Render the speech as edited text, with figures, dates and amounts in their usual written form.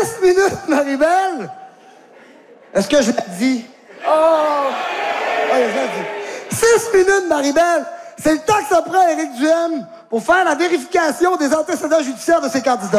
6 minutes, Marie-Belle? Est-ce que je l'ai dit? Oh! Oui, je l'ai dit. 6 minutes, Marie-Belle! C'est le temps que ça prend Éric Duhaime pour faire la vérification des antécédents judiciaires de ses candidats.